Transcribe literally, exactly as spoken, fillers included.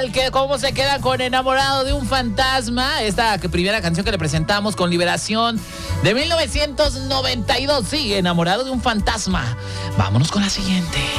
tal? ¿Qué, ¿Cómo se queda con Enamorado de un fantasma? Esta primera canción que le presentamos con Liberación de mil novecientos noventa y dos. Sigue Enamorado de un fantasma. Vámonos con la siguiente.